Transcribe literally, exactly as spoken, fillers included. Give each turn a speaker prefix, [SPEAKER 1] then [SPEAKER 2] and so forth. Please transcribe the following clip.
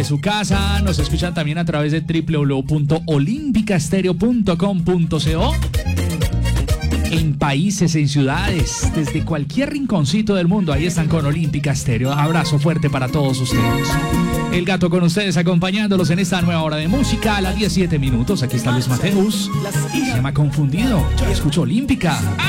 [SPEAKER 1] de su casa. Nos escuchan también a través de doble u doble u doble u punto olímpica estéreo punto com punto co. En países, en ciudades, desde cualquier rinconcito del mundo, ahí están con Olímpica Estéreo. Abrazo fuerte para todos ustedes. El Gato con ustedes, acompañándolos en esta nueva hora de música a las diecisiete minutos. Aquí está Luis Mateus. Se llama Confundido. Yo escucho Olímpica.